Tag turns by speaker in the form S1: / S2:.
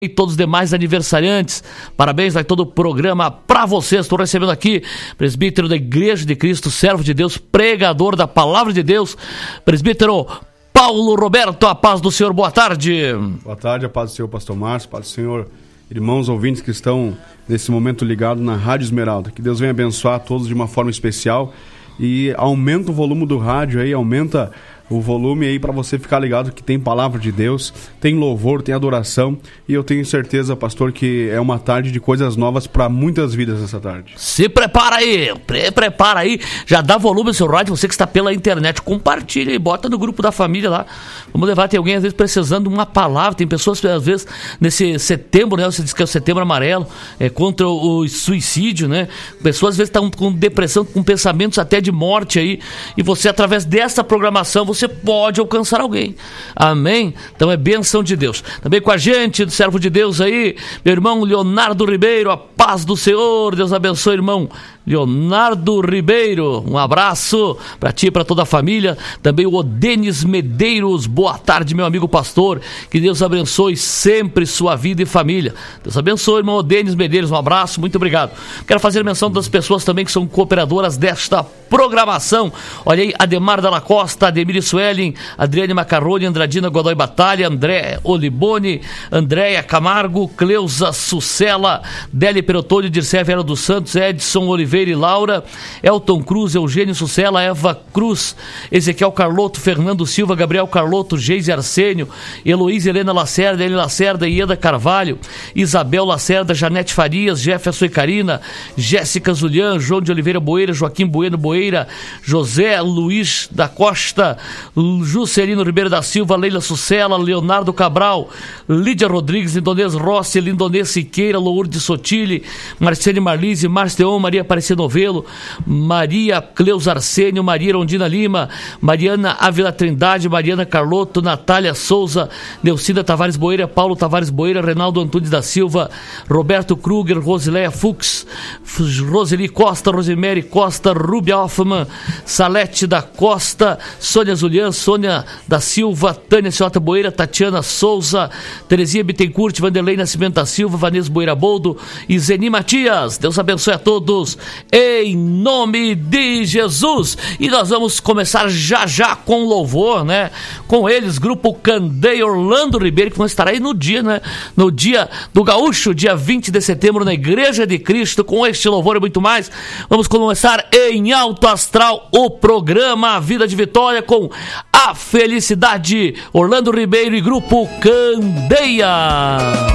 S1: E todos os demais aniversariantes, parabéns, vai todo o programa para vocês. Estou recebendo aqui presbítero da Igreja de Cristo, servo de Deus, pregador da Palavra de Deus, presbítero Paulo Roberto. A paz do Senhor, boa tarde.
S2: Boa tarde, a paz do Senhor, pastor Márcio, paz do Senhor, irmãos ouvintes que estão nesse momento ligados na Rádio Esmeralda. Que Deus venha abençoar a todos de uma forma especial e aumenta o volume do rádio aí, aumenta o volume aí para você ficar ligado que tem palavra de Deus, tem louvor, tem adoração, e eu tenho certeza, pastor, que é uma tarde de coisas novas para muitas vidas essa tarde.
S1: Se prepara aí, já dá volume ao seu rádio, você que está pela internet, compartilha e bota no grupo da família lá. Vamos levar, tem alguém às vezes precisando de uma palavra, tem pessoas às vezes nesse setembro, né, você diz que é o setembro amarelo, contra o suicídio, né, pessoas às vezes estão com depressão, com pensamentos até de morte aí, e você através dessa programação, você pode alcançar alguém, amém? Então é bênção de Deus. Também com a gente, do servo de Deus aí, meu irmão Leonardo Ribeiro, a paz do Senhor, Deus abençoe, irmão Leonardo Ribeiro, um abraço para ti e para toda a família. Também o Denis Medeiros, boa tarde, meu amigo pastor, que Deus abençoe sempre sua vida e família. Deus abençoe, irmão Denis Medeiros, um abraço, muito obrigado. Quero fazer menção das pessoas também que são cooperadoras desta programação. Olha aí, Ademar Dalla Costa, Ademir Suelen, Adriane Macarrone, Andradina Godoy Batalha, André Olibone, Andréia Camargo, Cleusa Sucela, Deli Perotoni, Dircé Vera dos Santos, Edson Oliveira e Laura, Elton Cruz, Eugênio Sucela, Eva Cruz, Ezequiel Carlotto, Fernando Silva, Gabriel Carlotto, Geise Arsênio, Heloísa Helena Lacerda, Eli Lacerda, Ieda Carvalho, Isabel Lacerda, Janete Farias, Jefferson e Carina, Jéssica Zulian, João de Oliveira Boeira, Joaquim Bueno Boeira, José Luiz da Costa, Juscelino Ribeiro da Silva, Leila Sucela, Leonardo Cabral, Lídia Rodrigues, Lindonês Rossi, Lindonês Siqueira, Lourdes Sotile, Marcene Marlise, Marceon, Maria Aparecida Novelo, Maria Cleusa Arsênio, Maria Rondina Lima, Mariana Ávila Trindade, Mariana Carlotto, Natália Souza, Neucida Tavares Boeira, Paulo Tavares Boeira, Reinaldo Antunes da Silva, Roberto Kruger, Rosileia Fux, Roseli Costa, Rosemary Costa, Rubia Hoffman, Salete da Costa, Sônia Zulian, Sônia da Silva, Tânia Ciota Boeira, Tatiana Souza, Terezinha Bittencourt, Vanderlei Nascimento da Silva, Vanessa Boeira Boldo e Zeni Matias. Deus abençoe a todos, em nome de Jesus. E nós vamos começar já com louvor, né? Com eles, grupo Candeia Orlando Ribeiro, que vão estar aí no dia, né? No dia do Gaúcho, dia 20 de setembro, na Igreja de Cristo, com este louvor e muito mais. Vamos começar em alto astral o programa Vida de Vitória com a Felicidade, Orlando Ribeiro e grupo Candeia.